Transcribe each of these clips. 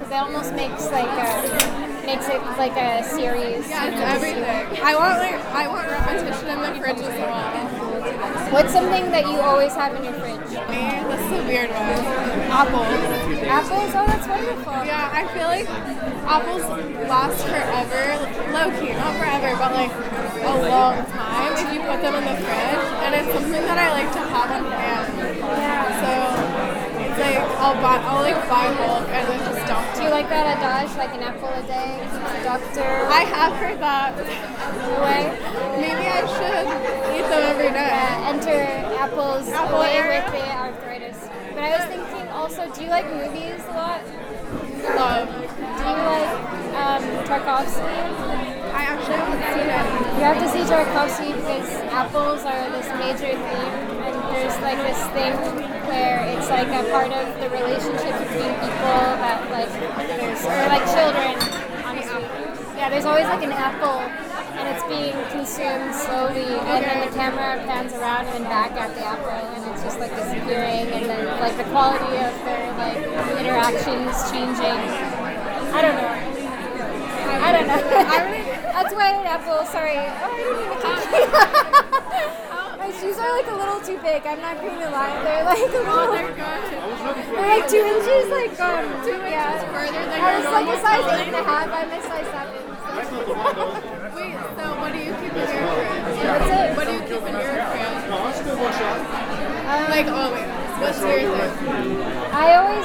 It almost makes it like a series. Yeah, it's everything. I want repetition in the fridge as well. What's something that you always have in your fridge? Me, this is a weird one. Apples. Apples? Oh, that's wonderful. Yeah, I feel like apples last forever. Low key, not forever, but like a long time if you put them in the fridge. And it's something that I like to have on hand. Yeah. So it's like I'll buy bulk and then just dump. Do you like that adage, like an apple a day keeps the doctor I have heard that. away? Maybe I should eat them every day. Enter apples Apple away area. with the arthritis. But I was thinking also, do you like movies a lot? Love. Do you like Tarkovsky? I actually haven't seen it. You have to see Tarkovsky because apples are this major theme, and there's like this thing where it's like a part of the relationship between people that or like children, honestly. Yeah, there's always like an apple, and it's being consumed slowly, and then the camera pans around and then back at the apple, and it's just like disappearing, and then like the quality of their like interactions changing. I don't know. That's why an apple. Sorry. Oh, I didn't mean to kick My shoes are like a little too big. I'm not going to lie. They're like a little. They're good. They're like 2 inches, like 2 inches further than I your was like a normal size size. 8.5. I'm a size 7. Wait, so what do you keep in your fridge? What's it? What do you keep in your fridge? Like always. What's your thing? I always.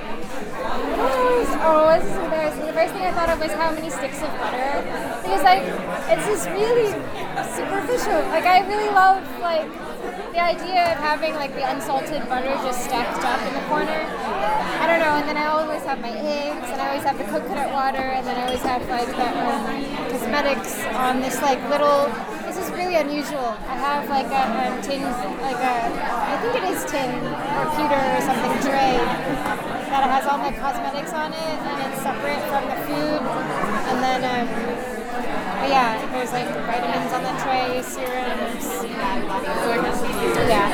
Oh, this is embarrassing. The first thing I thought of was how many sticks of butter, because it's just really superficial. Like I really love like the idea of having like the unsalted butter just stacked up in the corner. I don't know. And then I always have my eggs, and I always have the coconut water, and then I always have like the cosmetics on this like little. This is really unusual. I have like a tin, I think it is tin or pewter or something tray that has all my cosmetics on it, and it's separate from the food. And then, yeah, there's like vitamins on the tray, serums. Yeah.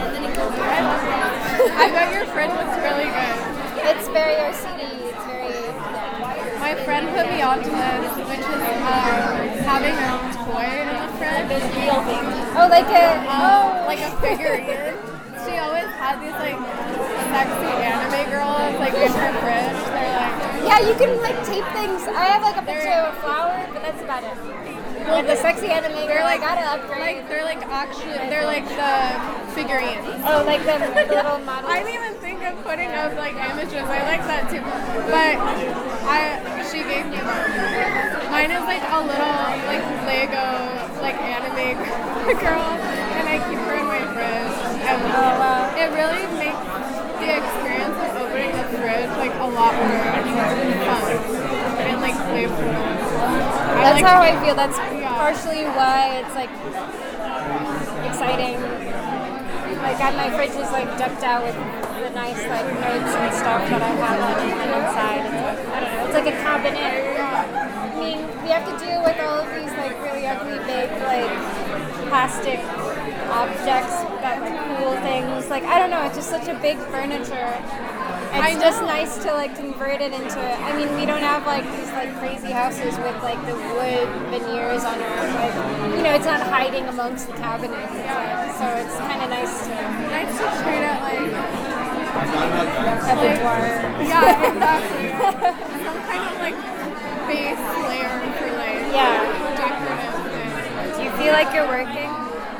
I bet your fridge looks really good. It's very OCD. It's very. My friend put me onto this, which is having your own toy in the fridge. Oh, like a Like a figurine. She always had these like sexy anime girls like in her fridge. They're like Yeah, you can like tape things. I have like a picture of a flower, but that's about it. Well, the sexy anime girl, I gotta upgrade. they're like the figurines. Oh, like the little models. I didn't even think of putting up like images. I like that too. But she gave me one. Mine is like a little like Lego like anime girl, and I keep her in my fridge. And it really makes the experience of opening the fridge like a lot more fun and like playful. That's how I feel. That's partially why it's like exciting. Like my fridge is like decked out with the nice like notes and stuff that I have on the inside. I don't know. It's like a cabinet. I mean, we have to deal with all of these like really ugly big like plastic objects that like cool things. Like I don't know. It's just such a big furniture. It's just nice to like convert it into. I mean, we don't have like these like crazy houses with like the wood veneers on our like. You know, it's not hiding amongst the cabinets. So it's kind of nice to treat it like a boudoir. Yeah, exactly. Some kind of like base layer for like decorative thing. Do you feel like you're working?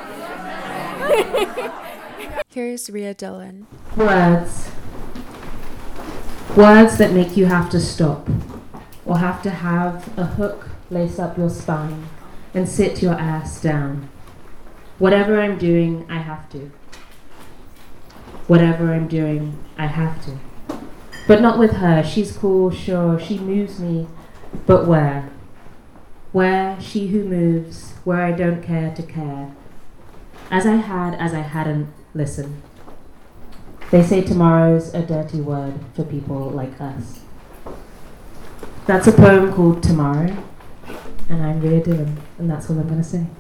Here's Rhea Dillon. Words that make you have to stop, or have to have a hook lace up your spine and sit your ass down. Whatever I'm doing, I have to. Whatever I'm doing, I have to. But not with her. She's cool, sure, she moves me, but where? Where, she who moves, where I don't care to care. As I hadn't, listen. They say tomorrow's a dirty word for people like us. That's a poem called Tomorrow, and I'm Rhea Dillon, and that's all I'm going to say.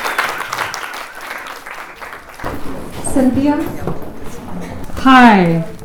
Cynthia? Hi.